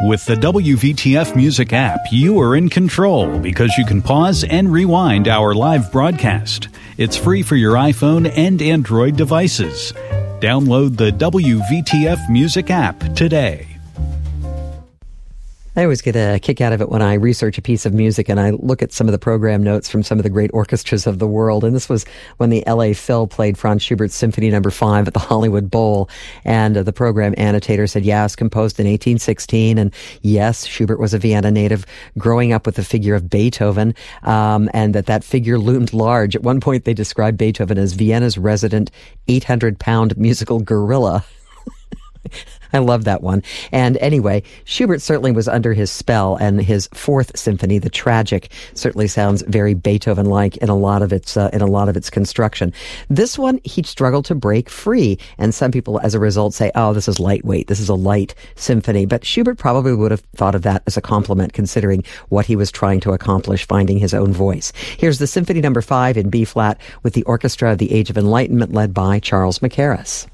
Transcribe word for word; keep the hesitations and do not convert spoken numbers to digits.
With the W V T F Music app, you are in control because you can pause and rewind our live broadcast. It's free for your iPhone and Android devices. Download the W V T F Music app today. I always get a kick out of it when I research a piece of music and I look at some of the program notes from some of the great orchestras of the world. And this was when the L A Phil played Franz Schubert's Symphony Number Five at the Hollywood Bowl. And uh, the program annotator said, yeah, it was composed in eighteen sixteen. And yes, Schubert was a Vienna native, growing up with the figure of Beethoven, um, and that that figure loomed large. At one point, they described Beethoven as Vienna's resident eight hundred pound musical gorilla. I love that one. And anyway, Schubert certainly was under his spell, and his Fourth Symphony, the Tragic, certainly sounds very Beethoven-like in a lot of its uh, in a lot of its construction. This one, he struggled to break free, and some people, as a result, say, "Oh, this is lightweight. This is a light symphony." But Schubert probably would have thought of that as a compliment, considering what he was trying to accomplish, finding his own voice. Here's the Symphony Number Five in B flat with the Orchestra of the Age of Enlightenment, led by Charles Mackerras.